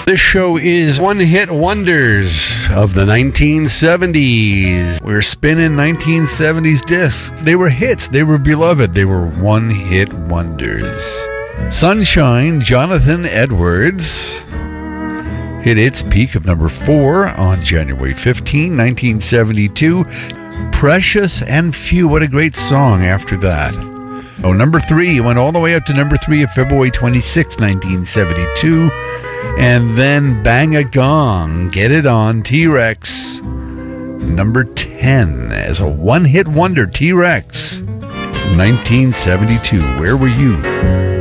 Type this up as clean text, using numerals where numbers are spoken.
This show is One Hit Wonders of the 1970s. We're spinning 1970s discs. They were hits. They were beloved. They were one-hit wonders. Sunshine, Jonathan Edwards, hit its peak of number 4 on January 15, 1972. Precious and Few. What a great song after that. Oh, number 3. It went all the way up to number 3 of February 26, 1972. And then Bang a Gong, Get It On, T-Rex. Number 10 as a one-hit wonder, T-Rex. 1972. Where were you?